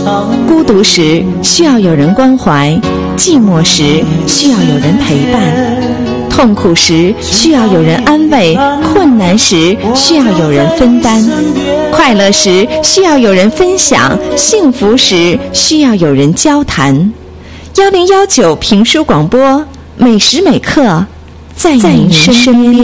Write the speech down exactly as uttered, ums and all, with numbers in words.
孤独时需要有人关怀，寂寞时需要有人陪伴，痛苦时需要有人安慰，困难时需要有人分担，快乐时需要有人分享，幸福时需要有人交谈。幺零幺九评书广播，每时每刻在您身边。